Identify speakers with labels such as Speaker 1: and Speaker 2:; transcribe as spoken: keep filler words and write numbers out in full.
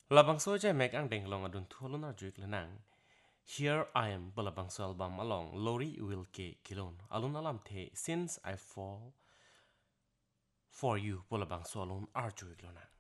Speaker 1: labang so jai mek ang deng long adun thulun ar juik lenang here I am balabang so album along Lori Wilke kilon alun alam the since I fall for you balabang so alun ar juik lenang